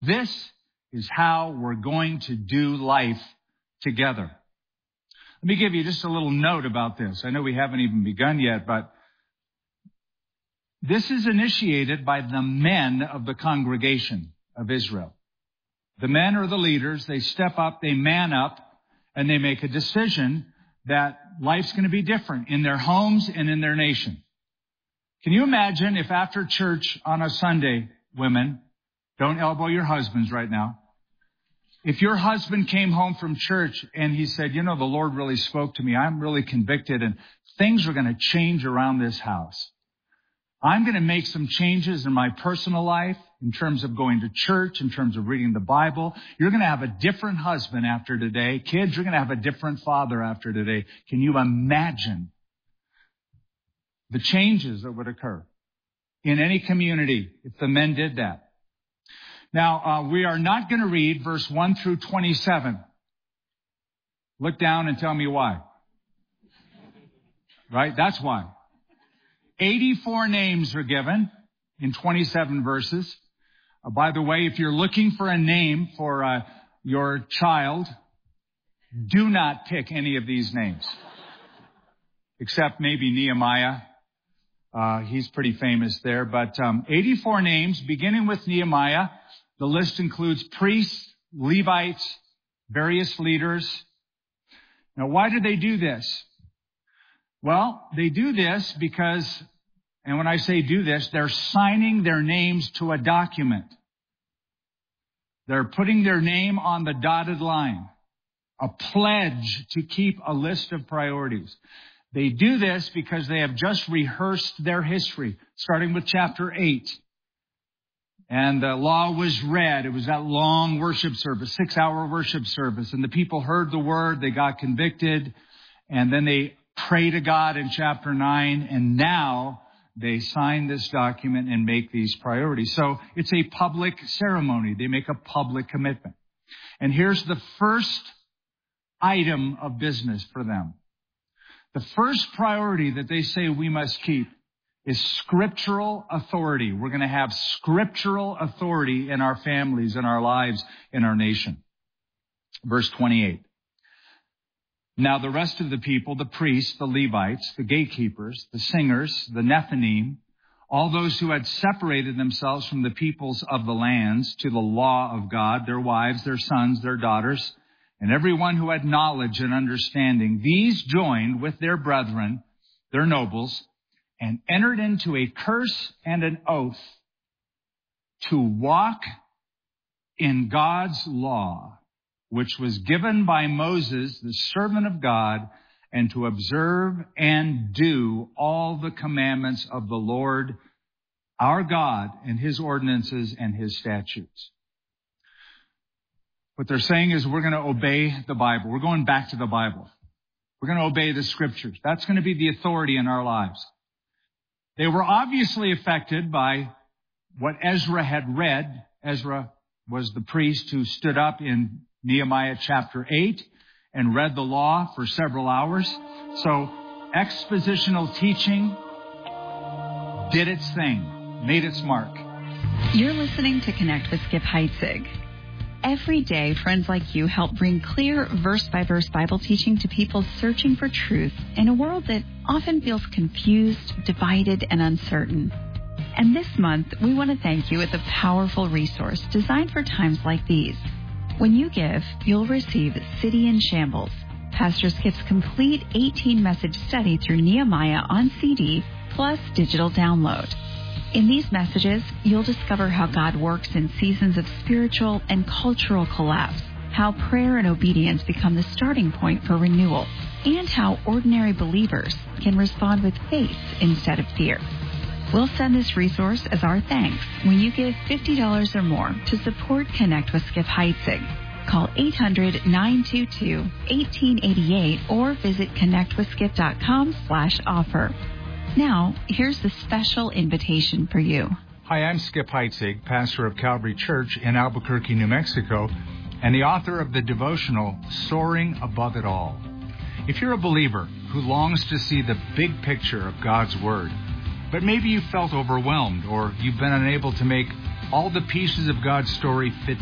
this is how we're going to do life together. Let me give you just a little note about this. I know we haven't even begun yet, but this is initiated by the men of the congregation of Israel. The men are the leaders. They step up, they man up, and they make a decision that life's going to be different in their homes and in their nation. Can you imagine if after church on a Sunday, women, don't elbow your husbands right now, if your husband came home from church and he said, the Lord really spoke to me, I'm really convicted, and things are going to change around this house. I'm going to make some changes in my personal life in terms of going to church, in terms of reading the Bible. You're going to have a different husband after today. Kids, you're going to have a different father after today. Can you imagine the changes that would occur in any community if the men did that? Now, we are not going to read verse 1 through 27. Look down and tell me why. Right? That's why. 84 names are given in 27 verses. By the way, if you're looking for a name for your child, do not pick any of these names. Except maybe Nehemiah. He's pretty famous there. But 84 names, beginning with Nehemiah. The list includes priests, Levites, various leaders. Now, why did they do this? Well, they do this because, and when I say do this, they're signing their names to a document. They're putting their name on the dotted line, a pledge to keep a list of priorities. They do this because they have just rehearsed their history, starting with chapter 8. And the law was read. It was that long worship service, 6-hour worship service. And the people heard the word. They got convicted. And then they pray to God in chapter 9, and now they sign this document and make these priorities. So it's a public ceremony. They make a public commitment. And here's the first item of business for them. The first priority that they say we must keep is scriptural authority. We're going to have scriptural authority in our families, in our lives, in our nation. Verse 28. Now the rest of the people, the priests, the Levites, the gatekeepers, the singers, the Nethinim, all those who had separated themselves from the peoples of the lands to the law of God, their wives, their sons, their daughters, and everyone who had knowledge and understanding, these joined with their brethren, their nobles, and entered into a curse and an oath to walk in God's law, which was given by Moses, the servant of God, and to observe and do all the commandments of the Lord, our God, and his ordinances and his statutes. What they're saying is we're going to obey the Bible. We're going back to the Bible. We're going to obey the scriptures. That's going to be the authority in our lives. They were obviously affected by what Ezra had read. Ezra was the priest who stood up in Nehemiah chapter 8 and read the law for several hours. So expositional teaching did its thing, made its mark. You're listening to Connect with Skip Heitzig. Every day, friends like you help bring clear verse-by-verse Bible teaching to people searching for truth in a world that often feels confused, divided, and uncertain. And this month, we want to thank you with a powerful resource designed for times like these. When you give, you'll receive City in Shambles, Pastor Skip's complete 18-message study through Nehemiah on CD, plus digital download. In these messages, you'll discover how God works in seasons of spiritual and cultural collapse, how prayer and obedience become the starting point for renewal, and how ordinary believers can respond with faith instead of fear. We'll send this resource as our thanks when you give $50 or more to support Connect with Skip Heitzig. Call 800-922-1888 or visit connectwithskip.com/offer. Now, here's the special invitation for you. Hi, I'm Skip Heitzig, pastor of Calvary Church in Albuquerque, New Mexico, and the author of the devotional, Soaring Above It All. If you're a believer who longs to see the big picture of God's Word, but maybe you felt overwhelmed or you've been unable to make all the pieces of God's story fit